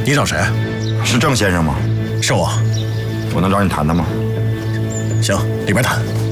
你找谁？ 是郑先生吗？ 是我。 我能找你谈谈吗？ 行，里边谈。